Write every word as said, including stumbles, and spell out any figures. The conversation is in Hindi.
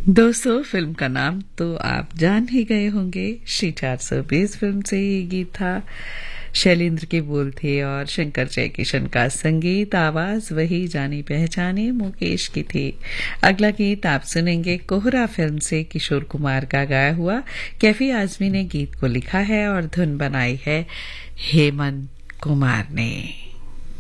दोस्तों, फिल्म का नाम तो आप जान ही गए होंगे। श्री चार सौ बीस फिल्म से ये गीत था। शैलेंद्र के बोल थे और शंकर जयकिशन का संगीत। आवाज वही जानी पहचाने मुकेश की थी। अगला गीत आप सुनेंगे कोहरा फिल्म से किशोर कुमार का गाया हुआ। कैफी आजमी ने गीत को लिखा है और धुन बनाई है हेमंत कुमार ने।